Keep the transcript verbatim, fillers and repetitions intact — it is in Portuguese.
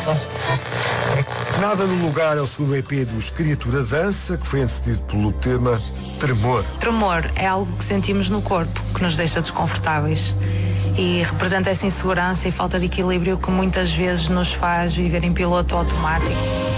Nada no Lugar é o segundo E P dos Criatura Dança, que foi antecedido pelo tema Tremor. Tremor é algo que sentimos no corpo, que nos deixa desconfortáveis. E representa essa insegurança e falta de equilíbrio que muitas vezes nos faz viver em piloto automático.